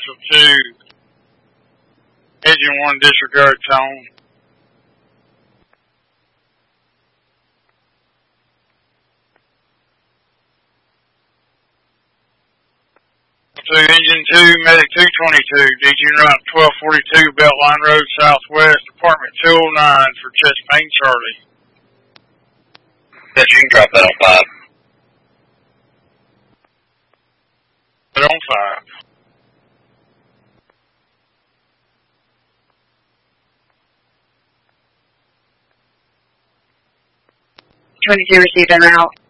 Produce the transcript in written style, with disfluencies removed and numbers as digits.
cancel 2. Engine 1 disregard tone. 2, Engine 2, Medic 222, DG route 1242, Beltline Road Southwest, Apartment 209 for chest pain Charlie. Yes, you can drop that on 5. Put on 5. Received en route.